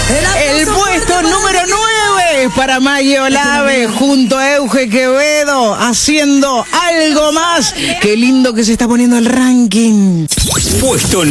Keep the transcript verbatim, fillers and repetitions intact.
El puesto número nueve para Maggie Olave junto a Euge Quevedo haciendo algo más. Qué lindo que se está poniendo el ranking. Puesto